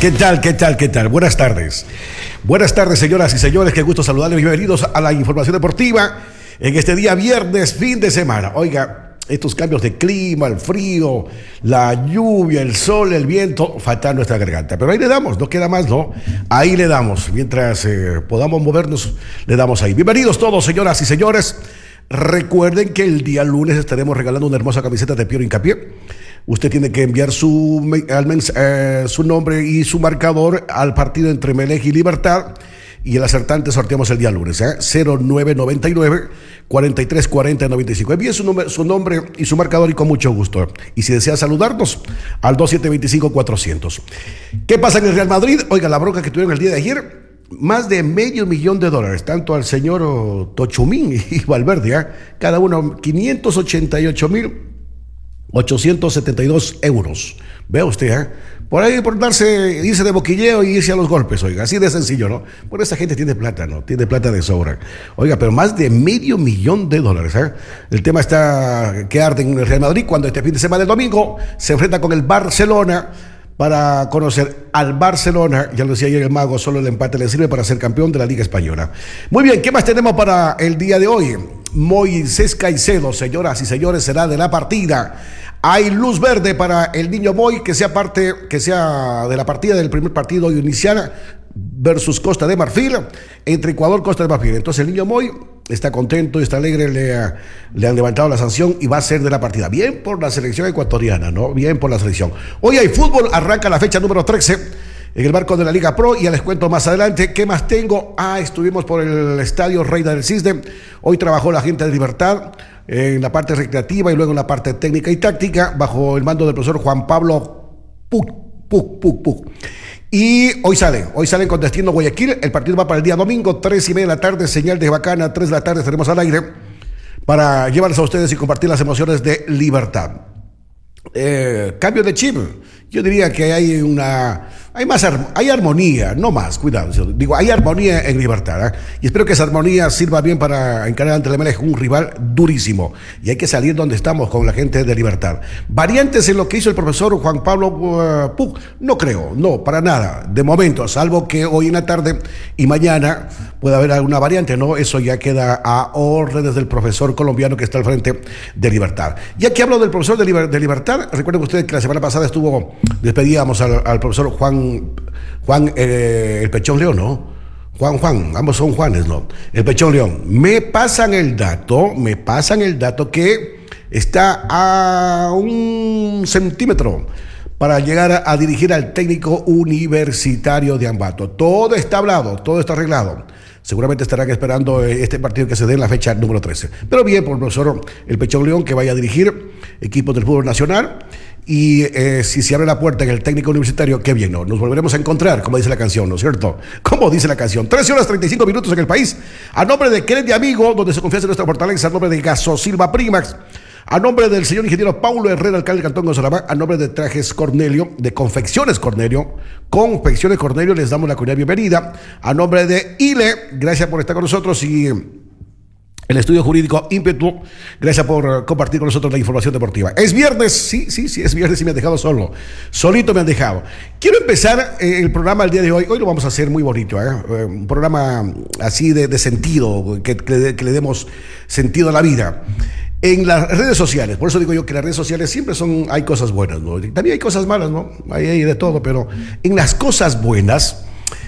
¿Qué tal? ¿Qué tal? ¿Qué tal? Buenas tardes. Buenas tardes, señoras y señores. Qué gusto saludarles. Bienvenidos a la información deportiva en este día viernes, fin de semana. Oiga, estos cambios de clima, el frío, la lluvia, el sol, el viento, faltan nuestra garganta. Pero ahí le damos, no queda más, ¿no? Ahí le damos. Mientras podamos movernos, le damos ahí. Bienvenidos todos, señoras y señores. Recuerden que el día lunes estaremos regalando una hermosa camiseta de Piero Hincapié. Usted tiene que enviar su nombre y su marcador al partido entre Emelec y Libertad, y el acertante sorteamos el día lunes, 0999-4340-95. Envíe su nombre y su marcador y con mucho gusto. Y si desea saludarnos, al 2725-400. ¿Qué pasa en el Real Madrid? Oiga, la bronca que tuvieron el día de ayer. Más de $500,000, tanto al señor Tochumín y Valverde, cada uno 588,872 euros. Vea usted, por ahí por irse de boquilleo y irse a los golpes, oiga, así de sencillo, ¿no? Por esa gente tiene plata, ¿no? Tiene plata de sobra. Oiga, pero más de $500,000, El tema está que arde en el Real Madrid cuando este fin de semana, el domingo, se enfrenta con el Barcelona. Para conocer al Barcelona, ya lo decía ayer el mago, solo el empate le sirve para ser campeón de la Liga Española. Muy bien, ¿qué más tenemos para el día de hoy? Moisés Caicedo, señoras y señores, será de la partida. Hay luz verde para el niño Moy, que sea de la partida del primer partido inicial versus Costa de Marfil, entre Ecuador y Costa de Marfil. Entonces el niño Moy está contento, está alegre, le han levantado la sanción y va a ser de la partida. Bien por la selección ecuatoriana, ¿no? Bien por la selección. Hoy hay fútbol, arranca la fecha número 13 en el marco de la Liga Pro, y ya les cuento más adelante. ¿Qué más tengo? Estuvimos por el estadio Reina del Cisne. Hoy trabajó la gente de Libertad en la parte recreativa y luego en la parte técnica y táctica, bajo el mando del profesor Juan Pablo Puc. Y hoy salen con destino Guayaquil. El partido va para el día domingo, 3:30 de la tarde, señal de Bacana, 3 de la tarde estaremos al aire para llevarles a ustedes y compartir las emociones de Libertad. Cambio de chip. Yo diría que hay armonía, no más, cuidado. Digo, hay armonía en Libertad, y espero que esa armonía sirva bien para encarar ante el Emelec, un rival durísimo, y hay que salir donde estamos con la gente de Libertad. Variantes en lo que hizo el profesor Juan Pablo Puc, no creo, no, para nada, de momento, salvo que hoy en la tarde y mañana pueda haber alguna variante, ¿no? Eso ya queda a órdenes del profesor colombiano que está al frente de Libertad. Ya que hablo del profesor de Libertad, recuerden ustedes que la semana pasada despedíamos al profesor Juan el Pechón León, ¿no? Juan, ambos son Juanes, ¿no? El Pechón León. Me pasan el dato que está a 1 centímetro para llegar a dirigir al técnico Universitario de Ambato. Todo está hablado, todo está arreglado. Seguramente estarán esperando este partido que se dé en la fecha número 13. Pero bien por el profesor El Pechón León, que vaya a dirigir equipos del fútbol nacional. Y si se abre la puerta en el técnico universitario, qué bien, ¿no? Nos volveremos a encontrar, como dice la canción, ¿no es cierto? Como dice la canción. 13:35 en el país. A nombre de Querer de Amigo, donde se confiesa en nuestra fortaleza, a nombre de Gasosilva Primax, a nombre del señor ingeniero Paulo Herrera, alcalde del Cantón Gonzalama, a nombre de Trajes Cornelio, de Confecciones Cornelio, les damos la cordial bienvenida. A nombre de ILE, gracias por estar con nosotros, y el estudio jurídico Ímpetu, gracias por compartir con nosotros la información deportiva. Es viernes, sí, es viernes y me han dejado solito me han dejado. Quiero empezar el programa el día de hoy lo vamos a hacer muy bonito, un programa así de sentido, que le demos sentido a la vida. En las redes sociales, por eso digo yo que las redes sociales siempre hay cosas buenas, ¿no? También hay cosas malas, ¿no? Hay de todo, pero en las cosas buenas,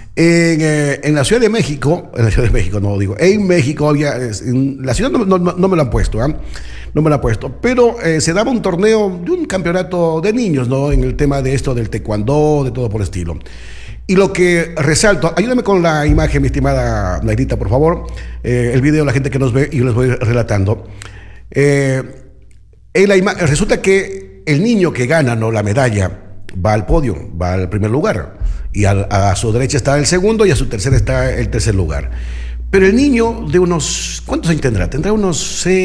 en la Ciudad de México, en México en la ciudad no me lo han puesto, no me lo han puesto, pero se daba un torneo de un campeonato de niños, ¿no? En el tema de esto del taekwondo, de todo por el estilo. Y lo que resalto, ayúdame con la imagen, mi estimada Nairita, por favor, el video, la gente que nos ve, y yo les voy relatando. Resulta que el niño que gana, ¿no?, la medalla, va al podio, va al primer lugar, y a su derecha está el segundo y a su tercera está el tercer lugar. Pero el niño de ¿cuántos años tendrá? Tendrá unos